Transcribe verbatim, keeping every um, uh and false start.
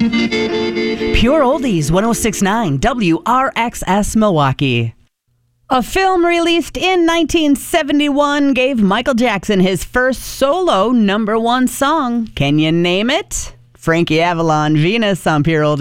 Pure Oldies, one oh six point nine W R X S Milwaukee. A film released in nineteen seventy-one gave Michael Jackson his first solo number one song. Can you name it? Frankie Avalon, Venus on Pure Oldies.